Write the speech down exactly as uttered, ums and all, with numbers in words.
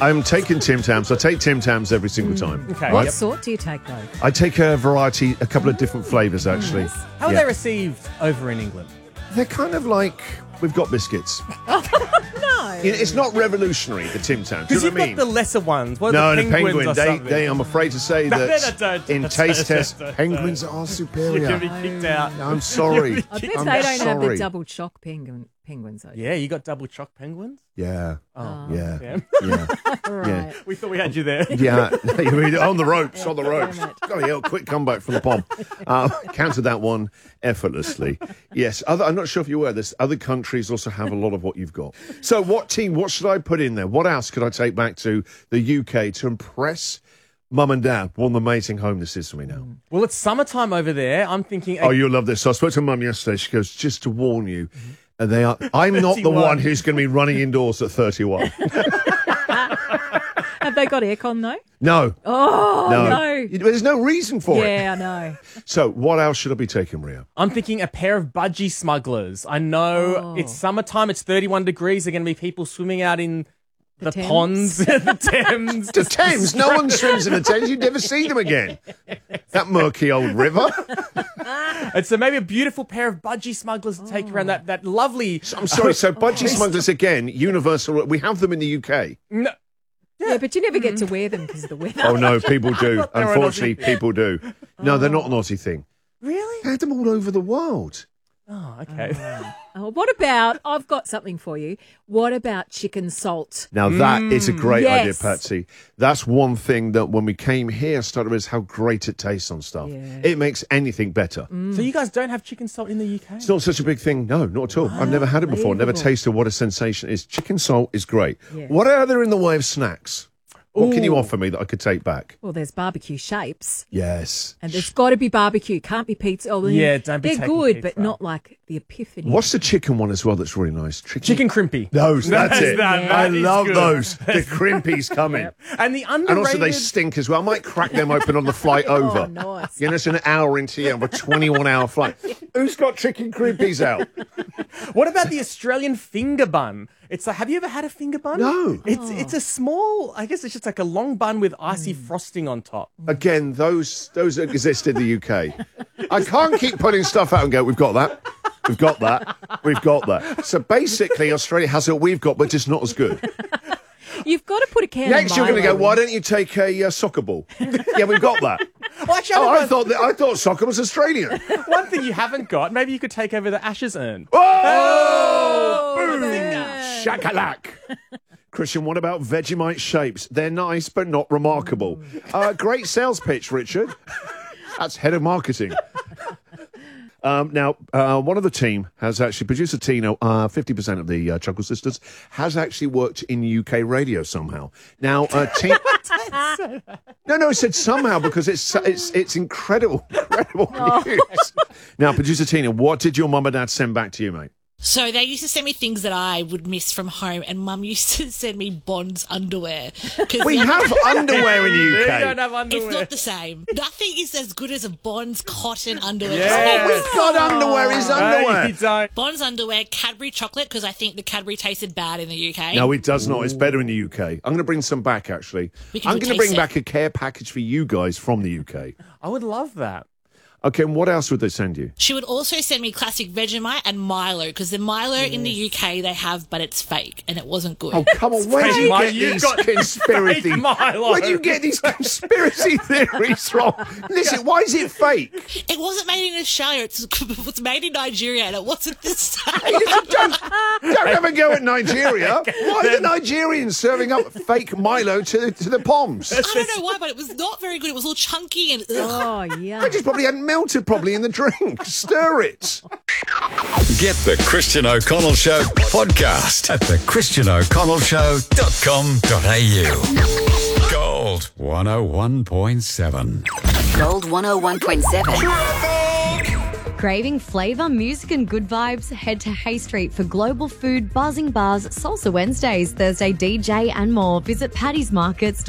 I'm taking Tim Tams. I take Tim Tams every single time. Okay. What Yep. sort do you take, though? I take a variety, a couple of different flavours, actually. How are Yeah. they received over in England? They're kind of like, we've got biscuits. No. You know, it's not revolutionary, the Tim Tams. Do you Because know you've what I mean? got the lesser ones. What No, are the the penguins penguin. or They, something? they, I'm afraid to say No, that no, no, don't, in don't, taste don't, test, don't, penguins don't. are You're superior. going to be kicked out. I'm sorry. I bet I'm they don't have sorry. the double choc penguin, penguins, though. Yeah, you got double choc penguins? Yeah, Oh, yeah, damn. yeah, Right. yeah. We thought we had you there. Yeah, you mean on the ropes, on the ropes. Damn it. Got a quick comeback from the pom. Uh, counted that one effortlessly. Yes, other, I'm not sure if you're aware, this other countries also have a lot of what you've got. So what team, what should I put in there? What else could I take back to the U K to impress Mum and Dad? What an amazing home this is for me now. Well, it's summertime over there. I'm thinking... Oh, you'll love this. So I spoke to Mum yesterday. She goes, just to warn you, and they are. I'm not the thirty-one. one who's going to be running indoors at thirty-one. Have they got aircon, though? No. Oh, No. no. There's no reason for it. Yeah, I know. So what else should I be taking, Rio? I'm thinking a pair of budgie smugglers. I know Oh. it's summertime. It's thirty-one degrees. There are going to be people swimming out in the, Thames? ponds, the Thames. The Thames. No one swims in the Thames. You'd never see them again. That murky old river. And so maybe a beautiful pair of budgie smugglers to take around that, that lovely... I'm sorry. So budgie smugglers again. Universal. We have them in the U K. No, Yeah, but you never get to wear them because of the weather. Oh no, people do. thought they were an Unfortunately, Aussie. people do. No, they're not an Aussie thing. really? They had them all over the world. Oh, okay. Oh, what about, I've got something for you. What about chicken salt? Now that is a great Yes. idea, Patsy. That's one thing that when we came here, started with how great it tastes on stuff. Yeah. It makes anything better. So you guys don't have chicken salt in the U K? It's not such a big thing. No, not at all. I've never had it before. Never Unbelievable. tasted what a sensation it is. Chicken salt is great. Yeah. What are there in the way of snacks? What can you Ooh. offer me that I could take back? Well, there's barbecue shapes. Yes. And there's got to be barbecue. Can't be pizza. Oh, Yeah, don't be They're taking good, pizza. but not like the epiphany. What's the chicken one as well that's really nice? Chicken. Chicken crimpy. Those, that's it. that- I that is love good. those. The crimpies coming. And the underrated... And also they stink as well. I might crack them open on the flight over. Oh, nice. You know, it's an hour into you have a twenty-one hour flight. Who's got chicken crimpies out? What about the Australian finger bun? It's like, have you ever had a finger bun? No. It's it's a small, I guess it's just like a long bun with icy Hmm. frosting on top. Again, those those exist in the U K. I can't keep putting stuff out and go, we've got that. We've got that. We've got that. So basically, Australia has what we've got, but just not as good. You've got to put a can Next, of you're going to go, Milo why in. don't you take a uh, soccer ball? Yeah, we've got that. Well, actually, Oh, I I don't thought that, I thought soccer was Australian. know. One thing you haven't got, maybe you could take over the Ashes urn. Oh! Boom! yeah. Shakalak. Christian, what about Vegemite shapes? They're nice, but not remarkable. Uh, great sales pitch, Richard. That's head of marketing. Um, now, uh, one of the team has actually, producer Tino, uh, fifty percent of the uh, Chuckle Sisters, has actually worked in U K radio somehow. Now, uh, team... No, no, I said somehow because it's it's it's incredible, incredible news. Now, producer Tina, what did your mum and dad send back to you, mate? So they used to send me things that I would miss from home, and Mum used to send me Bonds underwear. 'Cause We the- have underwear in the U You K. don't have It's underwear. not the same. Nothing is as good as a Bonds cotton underwear. Yeah. We've got underwear is No, underwear. you don't. Bonds underwear, Cadbury chocolate, because I think the Cadbury tasted bad in the U K. No, it does not. It's better in the U K. I'm going to bring some back, actually. We can I'm do going to bring taste back a care package for you guys from the U K. I would love that. Okay, and what else would they send you? She would also send me classic Vegemite and Milo, because the Milo in the U K they have, but it's fake, and it wasn't good. Oh, come on. Where do you Milo. get You've these got conspiracy... fake Milo. Where do you get these conspiracy theories from? Listen, why is it fake? It wasn't made in Australia. It's, it was made in Nigeria, and it wasn't the same. don't, don't have a go at Nigeria. Why are the Nigerians serving up fake Milo to, to the Poms? I don't know why, but it was not very good. It was all chunky and. Ugh. Oh, They yeah. just probably hadn't melted properly in the drink. Stir it. Get the Christian O'Connell Show podcast at the christian o'connell show dot com dot a u. Gold one oh one point seven. Gold one oh one point seven. Craving flavour, music and good vibes? Head to Hay Street for global food, buzzing bars, salsa Wednesdays, Thursday D J and more. Visit Paddy's Markets.